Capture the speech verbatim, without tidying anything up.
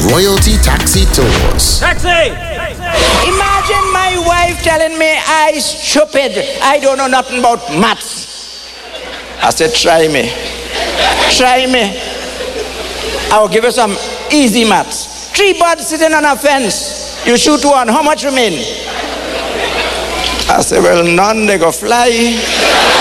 Royalty Taxi Tours. Taxi! Imagine my wife telling me I stupid. I don't know nothing about maths. I said, try me. Try me. I will give you some easy maths. Three birds sitting on a fence. You shoot one. How much remain? I said, well, none. They go fly.